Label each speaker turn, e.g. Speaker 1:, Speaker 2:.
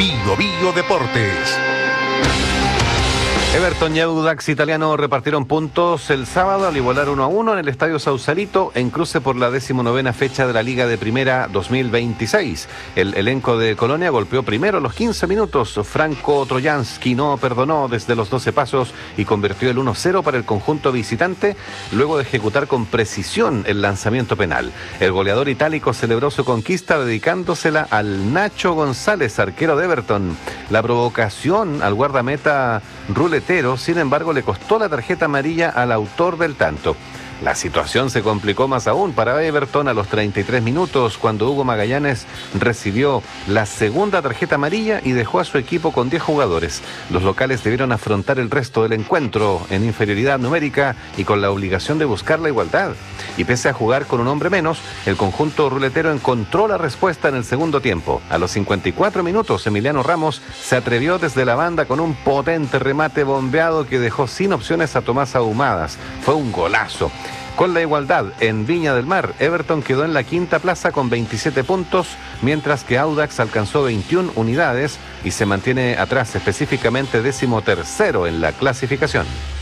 Speaker 1: Bio Bio Deportes.
Speaker 2: Everton y Audax Italiano repartieron puntos el sábado al igualar 1-1 en el Estadio Sausalito en cruce por la 19ª fecha de la Liga de Primera 2026. El elenco de Colonia golpeó primero a los 15 minutos. Franco Trojanski no perdonó desde los 12 pasos y convirtió el 1-0 para el conjunto visitante luego de ejecutar con precisión el lanzamiento penal. El goleador itálico celebró su conquista dedicándosela al Nacho González, arquero de Everton. La provocación al guardameta ruletero, sin embargo, le costó la tarjeta amarilla al autor del tanto. La situación se complicó más aún para Everton a los 33 minutos, cuando Hugo Magallanes recibió la segunda tarjeta amarilla y dejó a su equipo con 10 jugadores. Los locales debieron afrontar el resto del encuentro en inferioridad numérica y con la obligación de buscar la igualdad. Y pese a jugar con un hombre menos, el conjunto ruletero encontró la respuesta en el segundo tiempo. A los 54 minutos, Emiliano Ramos se atrevió desde la banda con un potente remate bombeado que dejó sin opciones a Tomás Ahumadas. Fue un golazo. Con la igualdad en Viña del Mar, Everton quedó en la quinta plaza con 27 puntos, mientras que Audax alcanzó 21 unidades y se mantiene atrás, específicamente 13º en la clasificación.